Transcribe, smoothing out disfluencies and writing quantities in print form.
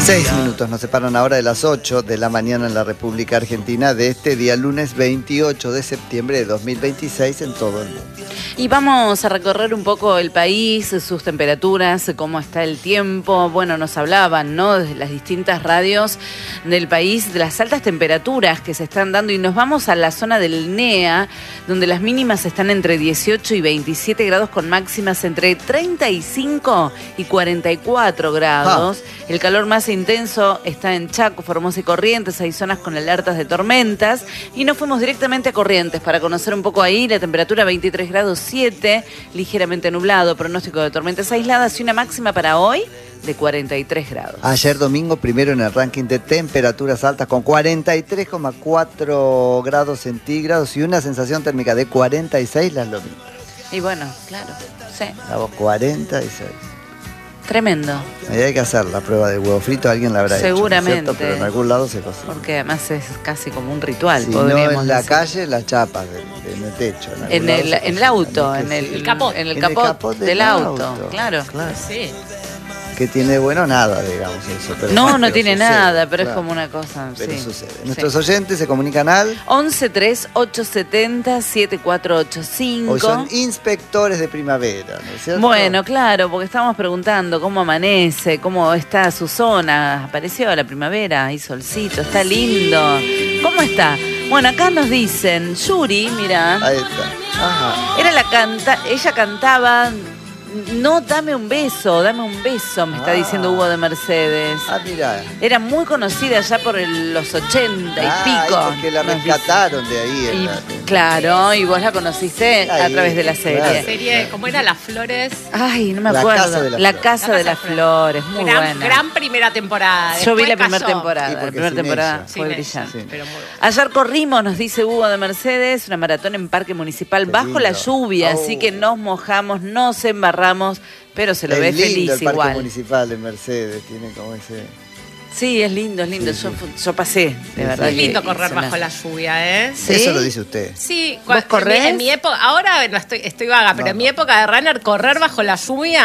6 minutos nos separan ahora de las 8 de la mañana en la República Argentina de este día lunes 28 de septiembre de 2026 en todo el mundo. Y vamos a recorrer un poco el país, sus temperaturas, cómo está el tiempo. Bueno, nos hablaban, ¿no?, desde las distintas radios del país, de las altas temperaturas que se están dando. Y nos vamos a la zona del NEA, donde las mínimas están entre 18 y 27 grados, con máximas entre 35 y 44 grados. El calor más intenso está en Chaco, Formosa y Corrientes. Hay zonas con alertas de tormentas. Y nos fuimos directamente a Corrientes para conocer un poco ahí. La temperatura 23 grados 7, ligeramente nublado, pronóstico de tormentas aisladas y una máxima para hoy de 43 grados. Ayer domingo primero en el ranking de temperaturas altas con 43,4 grados centígrados y una sensación térmica de 46 las Lomitas. Y bueno, claro, sí. La voz 46. Tremendo. Ahí hay que hacer la prueba del huevo frito, alguien la habrá seguramente, hecho, ¿no es cierto? Pero en algún lado se cocina. Porque además es casi como un ritual, si podríamos no en la decir. calle, las chapas en el techo. En el auto, en el capot. En el capot del auto, claro. Sí. Que tiene bueno nada, digamos eso. Pero No sucede, tiene nada, pero claro. es como una cosa. Pero sí, sucede. sí. Nuestros oyentes se comunican al... 113870-7485. Hoy son inspectores de primavera, ¿no es cierto? Bueno, claro, porque estamos preguntando cómo amanece, cómo está su zona. Apareció la primavera, hay solcito, está lindo. ¿Cómo está? Bueno, acá nos dicen, Yuri, mira, Ahí está. Ajá. ella cantaba... No, dame un beso, me está diciendo Hugo de Mercedes. Ah, mirá. Era muy conocida ya por los 80 y pico. Porque la nos rescataron de ahí. dice. Claro, y vos la conociste Ahí, a través de la serie. claro. La serie, ¿cómo era? Las Flores. Ay, no me La acuerdo. Casa de las La Flores. Casa de las Flores, muy buena. Gran primera temporada. Yo vi la Después primera cayó. temporada. Sí, La porque primera sin temporada ella. fue Sin brillante. Sí. Pero muy bueno. Ayer corrimos, nos dice Hugo de Mercedes, una maratón en Parque Municipal Qué bajo lindo. la lluvia, así que nos mojamos, nos embarramos, pero se lo ve Es lindo feliz el Parque igual. Municipal de Mercedes, tiene como ese... Sí, es lindo, es lindo. Sí, Yo pasé, de verdad. Es lindo que correr hice bajo una- la lluvia, ¿eh? ¿Sí? Eso lo dice usted. Sí, ¿Vos corrés? en mi época, ahora no estoy vaga, pero No, en mi época de runner, correr bajo la lluvia